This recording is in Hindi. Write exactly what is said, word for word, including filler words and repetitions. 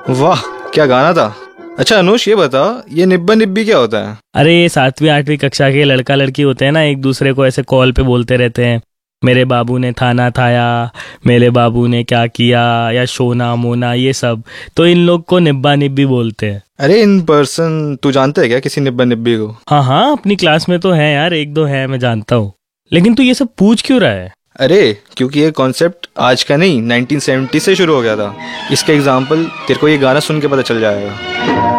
वाह, क्या गाना था। अच्छा अनुष, ये बता, ये निब्बा निब्बी क्या होता है? अरे ये सातवीं आठवीं कक्षा के लड़का लड़की होते हैं ना, एक दूसरे को ऐसे कॉल पे बोलते रहते हैं, मेरे बाबू ने थाना थाया, मेरे बाबू ने क्या किया, या शोना मोना, ये सब। तो इन लोग को निब्बा निब्बी बोलते हैं। अरे इन पर्सन तू जानता है क्या किसी निब्बा निब्बी को? हाँ हाँ, अपनी क्लास में तो है यार, एक दो है, मैं जानता हूँ। लेकिन तू ये सब पूछ क्यों रहा है? अरे क्योंकि ये कॉन्सेप्ट आज का नहीं, नाइनटीन सेवेंटी से शुरू हो गया था। इसका एग्जाम्पल तेरे को ये गाना सुन के पता चल जाएगा।